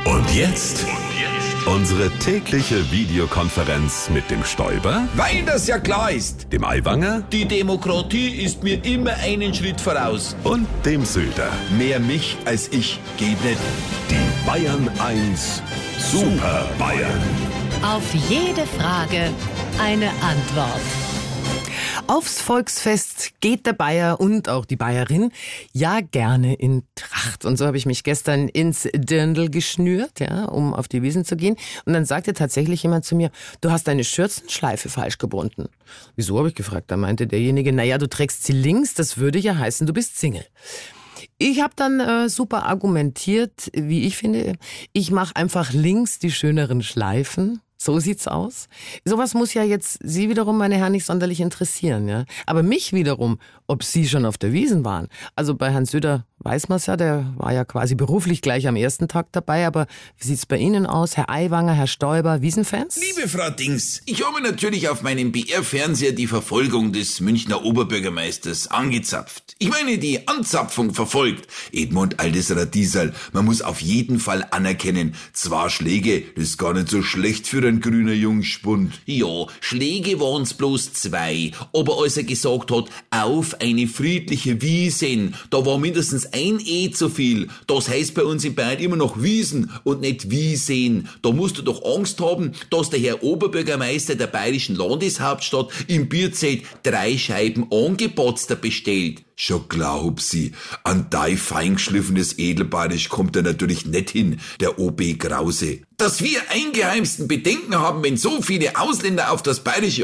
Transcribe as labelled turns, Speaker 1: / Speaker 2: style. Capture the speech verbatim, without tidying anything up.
Speaker 1: Und jetzt unsere tägliche Videokonferenz mit dem Stoiber,
Speaker 2: Weil das ja klar ist.
Speaker 1: dem Aiwanger
Speaker 2: Die Demokratie ist mir immer einen Schritt voraus.
Speaker 1: und dem Söder.
Speaker 2: Mehr mich als ich geht nicht.
Speaker 1: Die Bayern eins Super Bayern.
Speaker 3: Auf jede Frage eine Antwort. Aufs Volksfest geht der Bayer und auch die Bayerin ja gerne in Tracht. Und so habe ich mich gestern ins Dirndl geschnürt, ja, um auf die Wiesn zu gehen. Und dann sagte tatsächlich jemand zu mir, du hast deine Schürzenschleife falsch gebunden. Wieso, habe ich gefragt. Da meinte derjenige, naja, du trägst sie links, das würde ja heißen, du bist Single. Ich habe dann äh, super argumentiert, wie ich finde. Ich mache einfach links die schöneren Schleifen. So sieht's aus. Sowas muss ja jetzt Sie wiederum, meine Herren, nicht sonderlich interessieren, ja. Aber mich wiederum, ob Sie schon auf der Wiesn waren. Also bei Herrn Söder weiß man's ja, der war ja quasi beruflich gleich am ersten Tag dabei. Aber wie sieht's bei Ihnen aus, Herr Aiwanger, Herr Stoiber, Wiesenfans?
Speaker 2: Liebe Frau Dings, ich habe natürlich auf meinem B R-Fernseher die Verfolgung des Münchner Oberbürgermeisters angezapft. Ich meine, die Anzapfung verfolgt. Edmund altes Radiesal, man muss auf jeden Fall anerkennen, zwar Schläge, das ist gar nicht so schlecht für ein grüner Jungspund. Ja, Schläge waren's bloß zwei. Aber als er gesagt hat, auf eine friedliche Wiesn, da war mindestens ein E zu viel. Das heißt bei uns in Bayern immer noch Wiesen und nicht Wiesn. Da musst du doch Angst haben, dass der Herr Oberbürgermeister der bayerischen Landeshauptstadt im Bierzelt drei Scheiben Angepotzter bestellt. Schon glaub sie, an dein feingeschliffenes Edelbayerisch kommt er natürlich nicht hin, der O B Krause. Dass wir eingeheimsten Bedenken haben, wenn so viele Ausländer auf das bayerische